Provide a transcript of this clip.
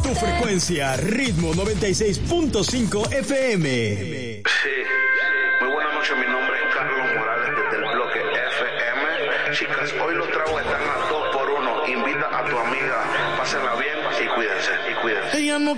Tu frecuencia, Ritmo 96.5 FM. Sí, muy buenas noches, mi nombre es Carlos Morales desde el bloque FM. Chicas, hoy los tragos están a 2x1. Invita a tu amiga, pásenla bien y cuídense, Ella no